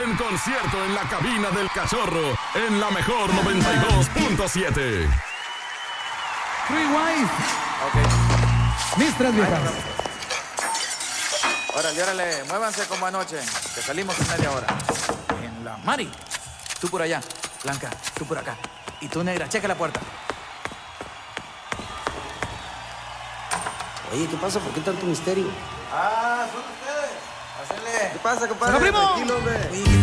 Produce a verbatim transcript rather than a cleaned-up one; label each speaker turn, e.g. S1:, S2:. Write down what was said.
S1: gran concierto en la cabina del Cachorro, en la mejor noventa y dos punto siete.
S2: Three Wife.
S3: Ok.
S2: Mis tres viejas.
S3: Órale, órale, muévanse como anoche, que salimos en media hora. En la Mari. Tú por allá, Blanca, tú por acá. Y tú, negra, checa la puerta.
S4: Oye, ¿qué pasa? ¿Por qué tanto misterio?
S3: Ah, son ustedes. Hácenle.
S4: ¿Qué pasa, compadre?
S2: ¡Hola, primo!
S4: Tranquilo, hombre.